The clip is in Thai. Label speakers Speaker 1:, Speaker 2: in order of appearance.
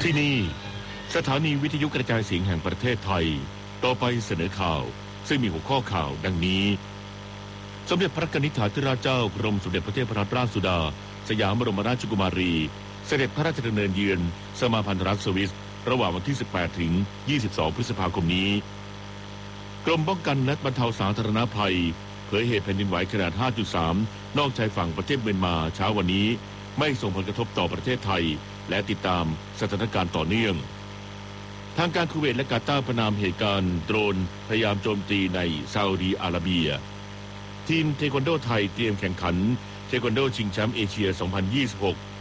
Speaker 1: ที่นี่สถานีวิทยุกระจายเสียงแห่งประเทศไทยต่อไปเสนอข่าวซึ่งมีหัวข้อข่าวดังนี้สมเด็จพระกนิษฐาธิราชเจ้ากรมสมเด็จพระเทพรัตนราชสุดาสยามบรมราชกุมารีเสด็จพระราชดำเนินเยือนสมาพันธรัฐสวิสระหว่างวันที่18ถึง22พฤษภาคมนี้กรมป้องกันและบรรเทาสาธารณภัยเผยเหตุแผ่นดินไหวขนาด 5.3 นอกชายฝั่งประเทศเมียนมาเช้าวันนี้ไม่ส่งผลกระทบต่อประเทศไทยและติดตามสถานการณ์ต่อเนื่องทางการคูเวตและกาตาร์ประณามเหตุการณ์โดรนพยายามโจมตีในซาอุดีอาระเบียทีมเทควันโดไทยเตรียมแข่งขันเทควันโดชิงแชมป์เอเชีย 2026